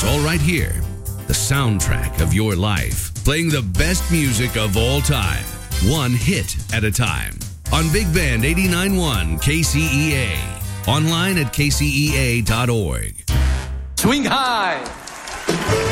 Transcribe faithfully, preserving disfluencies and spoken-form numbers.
is all right here. The soundtrack of your life, playing the best music of all time, one hit at a time. On Big Band eighty-nine point one K C E A. Online at K C E A dot org. Swing high.